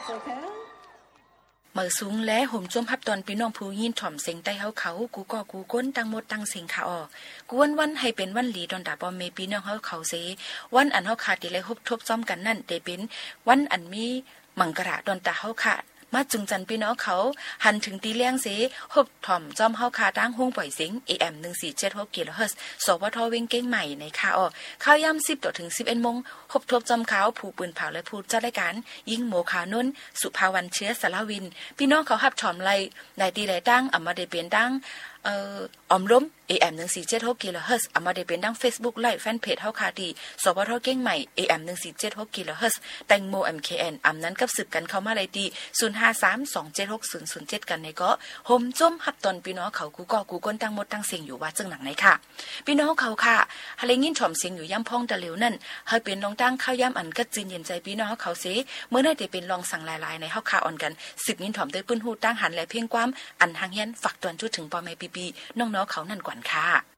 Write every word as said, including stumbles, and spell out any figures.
เมื่อสูงและห่มจมพับตอนพี่น้องผู้ยินถ่อมเสียงใต้เฮาเขากูก็กูก้นตั้งหมดตั้งเสียงค่ะออกวนวันให้เป็นวันหลีดอนดาบอมเมพี่น้องเฮาเขาเสวันอันเฮาขาดที่เลยฮบทบซ้อมกันนั่นได้เป็นวันอันมีมังกระดอนตาเฮาขาดมาจุงจันพี่น้องเขาหันถึงตีเลี้ยงเสฮบถ่อมจอมเฮาคาตั้งห้องปล่อยเสียง เอ เอ็ม หนึ่งสี่เจ็ดหก กิโลเฮิรตซ์สวทเวงเก้งใหม่ในค่ะออข้าวยามสิบต่อถึงสิบเอ็ดโมงฮบทบจอมเขาผู้ปืนเผาและผู้จัดรายการยิ่งโมขานุนสุภาวันเชื้อสารวินพี่น้องเขาหับถ่อมไล่ได้ตีได้ตั้งอำมาได้เปลี่ยนตั้งเอ่อออมล้ม เอ เอ็ม หนึ่งสี่เจ็ดหก กิโลเฮิรตซ์อำมาได้เป็นดัง Facebook ไลฟ์แฟนเพจเฮาคาดีสวทเก้งใหม่ เอ เอ็ม หนึ่งสี่เจ็ดหก กิโลเฮิรตซ์แตงโม เอ็ม เค เอ็น อำนั้นกับสืบกันเข้ามาเลยดีศูนย์ ห้า สาม สอง เจ็ด หก ศูนย์ ศูนย์ เจ็ดกันในก็โฮมจมหับตอนพี่น้องเขากูก็กูก้นตั้งหมดตั้งเสียงอยู่ว่าจังหนังไหนค่ะพี่น้องเขาค่ะฮะเลยยินถ่อมเสียงอยู่ย่ำพ้องตะเหลวนั่นเฮาเป็นรองตั้งข้าวย่ำอันก็จีนเย็นใจพี่น้องเขาเสเมื่อได้แต่เป็นรองสั่งลายๆในเฮาคาอ่อนกันสิบยินถ่อมด้วยปื้นหูตั้งหันและเพียงความอันหางยันฝักตวนจุดถึงปอแม่ปีๆน้องๆเขานั่นกว่าค่ะ